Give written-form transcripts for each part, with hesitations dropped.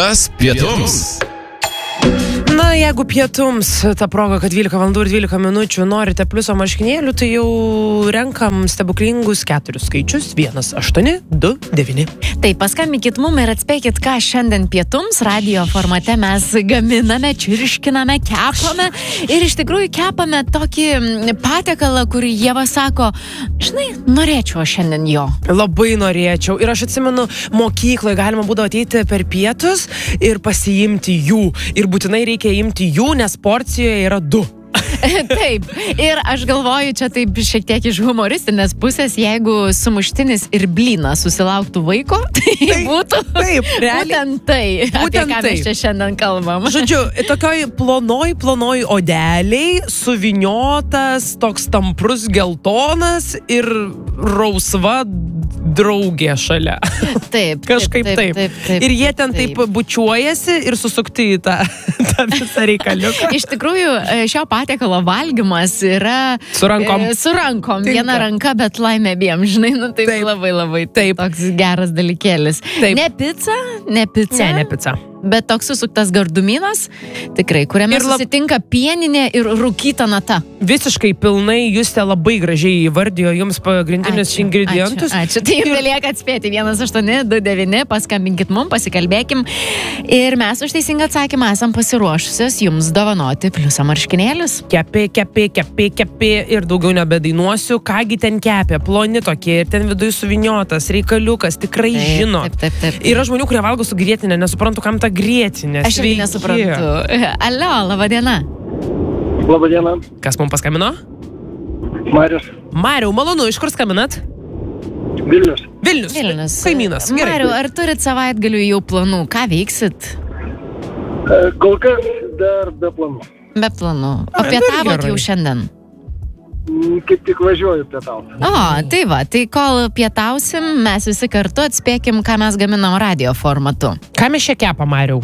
Kas pietums? Na, jeigu pietums, ta proga, kad 12 valandų ir 12 minučių norite pliuso marškinėlių, tai jau renkam stebuklingus 4 skaičius 1829. Tai paskambinkit mum ir atspėkit, ką šiandien pietums radio formate mes gaminame, čirškiname, kepame. Ir iš tikrųjų kepame tokį patiekalą, kurį Ieva sako, žinai, norėčiau šiandien jo. Labai norėčiau. Ir aš atsimenu, mokykloje galima būdavo ateiti per pietus ir pasiimti jų. Ir būtinai reikia imti jų, nes porcijoje yra 2. Taip, ir aš galvoju, čia taip šiek tiek iš humoristinės pusės, jeigu sumuštinis ir blynas susilauktų vaiko, tai būtų būtent tai, apie ką mes čia šiandien kalbam. Žodžiu, tokioj plonoj odeliai, suviniotas, toks tamprus geltonas ir rausva draugė šalia. Taip. Kažkaip taip. Ir jie ten taip bučiuojasi ir susukti į tą visą reikaliuką. Iš tikrųjų, šio patiekalo valgymas yra su rankom. Su rankom. Viena ranka, bet laimė abiem, žinai, nu taip labai toks geras dalykėlis. Taip. Ne pica. Ne pica. Bet toks susuktas gardumynas, tikrai, kuriame susitinka pieninė ir rūkyta nata. Visiškai pilnai Justė labai gražiai įvardijo jums pagrindinius ingredientus. Ačiū. Tai jums belieka atspėti 1829, paskambinkit mum, pasikalbėkim. Ir mes už teisingą atsakymą esam pasiruošusios jums dovanoti pliusą marškinėlius. Kepė ir daugiau nebedainuosiu. Kągi ten kepė, ploni tokie ir ten viduje suviniotas, reikaliukas, tikrai žino. Taip. Yra žmonių, kurie valgo su grietinė, nesuprantu, kam ta grietinė. Aš irgi nesuprantu. Alio, laba diena. Labą dieną. Kas mums paskambino? Marius. Mariau, malonu, iš kur skambinat? Vilnius. Kaimynas. Mariau, ar turit savaitgalių jau planų? Ką veiksit? Kol kas dar be planų. Be planų. O pietavot jau šiandien? Kaip tik važiuoju pietauti. O, tai va, tai kol pietausim, mes visi kartu atspėkim, ką mes gaminam radio formatu. Ką mes čia kepam, Mariau?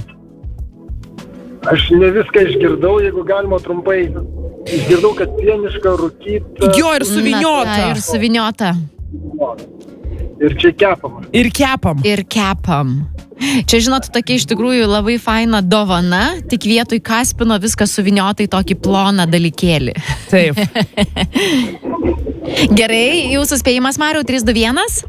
Aš ne viską išgirdau, jeigu galima trumpai. Išgirdau, kad pieniška, rūkyta. Jo, ir suviniota. Ir čia kepam. Ir kepam. Čia, žinot, tokia iš tikrųjų labai faina dovana, tik vietoj kaspino viskas suviniota į tokį ploną dalykėlį. Taip. Gerai, jūsų spėjimas, Mariau, 3-2-1?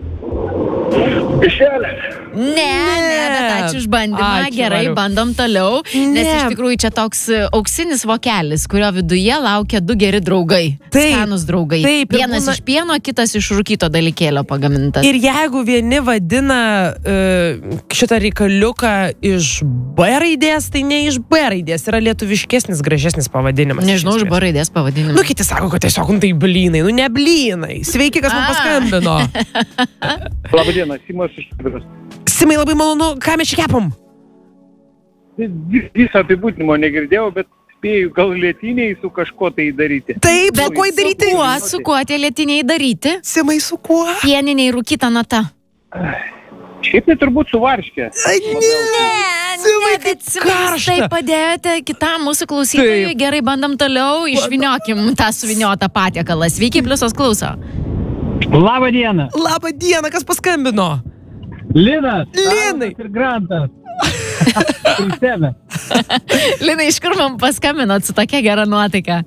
Pišelė. Ne, bet ačiū už bandymą. Ačiū, gerai, Mariau. bandom toliau. Nes iš tikrųjų čia toks auksinis vokelis, kurio viduje laukia 2 geri draugai. Skanūs draugai. Taip, vienas iš pieno, kitas iš rūkyto dalykėlio pagamintas. Ir jeigu vieni vadina šitą reikaliuką iš B raidės, tai ne iš B raidės. Yra lietuviškesnis, gražesnis pavadinimas. Nežinau, iš B raidės pavadinimas. Nu, kiti sako, kad tiesiog tai blynai. Nu, ne blynai. Sveiki, kas man paskambino. Labą dieną, Simas iš Klaipėdos. Simai, labai malonu, ką mes čia kepam? Visą apibūdinimo negirdėjau, bet spėju gal lietiniai su kažkuo tai daryti. Taip, su kuo daryti? Su kuo tie lietiniai daryti? Simai, su kuo? Pieniniai rūkyta nata. Šiaip tai turbūt su varške. Ne, bet tai padėjote kitam mūsų klausytojui. Gerai, bandom toliau, išviniokim tą suviniotą patiekalą. Sveiki, pliusas klauso. Labą dieną. Labą dieną, kas paskambino? Linas. Linai. Ir Grantas. Linai, iš kur man paskambinot su tokia gera nuotaika?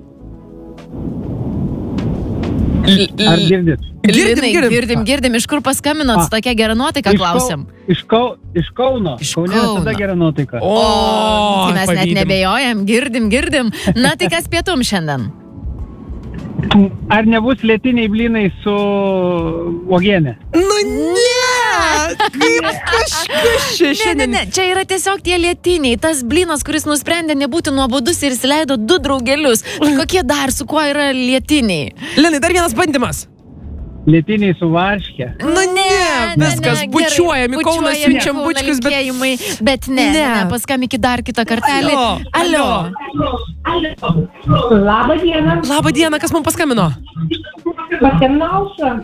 Ar girdit? Girdim. Iš kur paskambinot su tokia gera nuotaika, klausiam? Iš Kauno. Kaune visada gera nuotaika. Tai mes net nebejojam, girdim. Na, tai kas pietum šiandien? Ar nebus lietiniai blynai su uogienė? Nu, ne! Kaip kažkas čia šiandien? Ne, čia yra tiesiog tie lietiniai. Tas blynas, kuris nusprendė nebūti nuobodus ir įsileido 2 draugelius. Kokie dar, su kuo yra lietiniai? Linai, dar vienas bandymas. Lietiniai su varške. Nu, ne, viskas, bučiuojam, į Kauną siunčiam bučkius, bet ne, paskambykit dar kitą kartelį. Alio. Labą dieną. Labą dieną, kas mums paskambino? Paskambinausiu.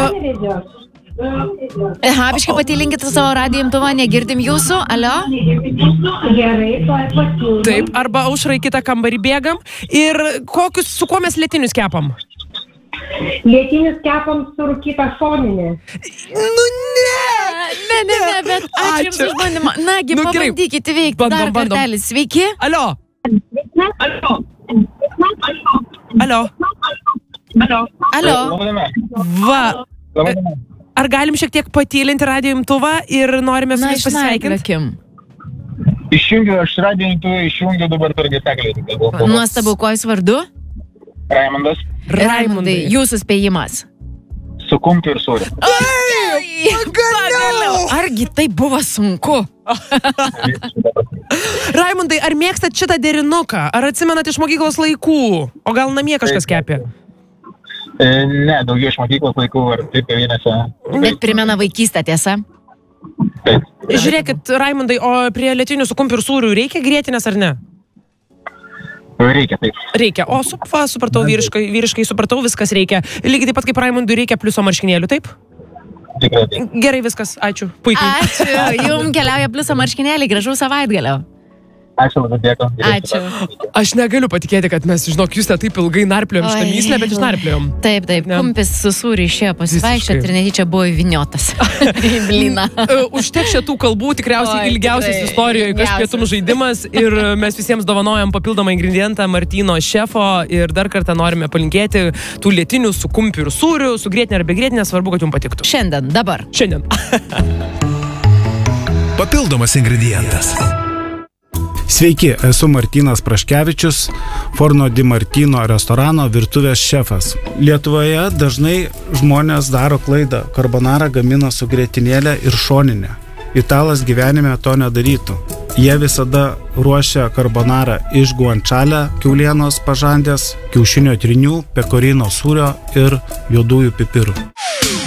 Biškai patilinkit savo radijo imtuvą, negirdim jūsų. Alio? Gerai, tuoj pasiūlau. Taip, arba Aušrai kitą kambarį bėgam. Ir su kuo mes lietinius kepam? Lietinius kepam su rūkyta šoninė. Nu, ne! Ne, bet ačiū Jums už bandymą. Nagi, pabandykite veikti. Dar kartelį. Sveiki. Alio. Va. Ar galim šiek tiek patylinti radijo imtuvą ir norime su Jais pasisveikinti? Išjungiu, aš radijo imtuvą išjungiu dabar per gitaklį. Nuostabu, kuo Jūs vardu? Raimundas. Raimundai, Jūsų spėjimas. Su kumpiu ir sūriu. Argi tai buvo sunku? Raimundai, ar mėgstat šitą derinuką? Ar atsimenat iš mokyklos laikų? O gal namie kažkas kepė? Ne, daugiau iš mokyklos laikų ar taip vienėse. Bet primena vaikystę, tiesa? Taip. Žiūrėkit, Raimundai, o prie lietinių su kumpiu ir sūriu reikia grietinės ar ne? Reikia, taip. Reikia. O, supratau, vyriškai supratau, viskas reikia. Lygiai taip pat kaip Raimundui reikia pliuso marškinėlių, taip? Tikrai. Gerai, viskas, ačiū. Puikiai. Ačiū, Jums keliauja pliuso marškinėlį, gražaus savaitgalio. Ačiū, labai dėkui. Ačiū. Aš negaliu patikėti, kad mes, žinok, jūs taip ilgai narpliojom šitą myslę, bet išnarpliojom. Taip, kumpis su sūriu išėjo pasivaikščioti ir netyčia buvo įviniotas. Blyna. Užtek šitų kalbų, tikriausiai ilgiausias istorijoje, kas pietums žaidimas ir mes visiems dovanojam papildomą ingredientą Martyno šefo ir dar kartą norime palinkėti tų lietinių su kumpiu ir sūriu, su grietinė ar be grietinės, svarbu, kad jums patiktų. Šiandien, dabar. Šiandien. Papildomas ingredientas. Sveiki, esu Martynas Praškevičius, Forno Di Martino restorano virtuvės šefas. Lietuvoje dažnai žmonės daro klaidą. Karbonarą gamina su grietinėle ir šoninė. Italas gyvenime to nedarytų. Jie visada ruošia karbonarą iš guančale, kiaulienos pažandės, kiaušinio trinių, pekorino sūrio ir juodųjų pipirų.